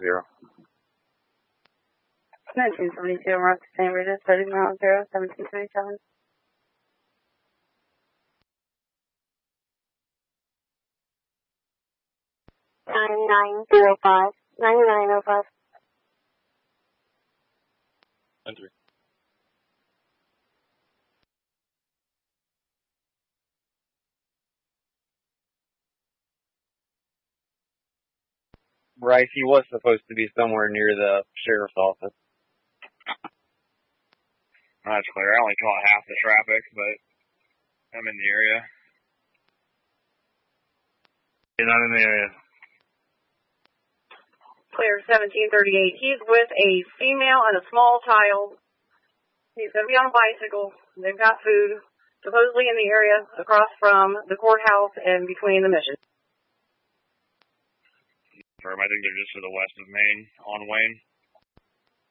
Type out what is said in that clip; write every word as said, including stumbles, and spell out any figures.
zero. nineteen seventy-two, we're at the same region, thirty miles zero, seventeen twenty-seven. nine nine zero five, ninety-nine oh five. nine three. Bryce, he was supposed to be somewhere near the sheriff's office. That's clear. I only caught half the traffic, but I'm in the area. You're not in the area. Clear seventeen thirty-eight. He's with a female and a small child. He's going to be on a bicycle. They've got food, supposedly in the area across from the courthouse and between the missions. I think they're just to the west of Maine, on Wayne.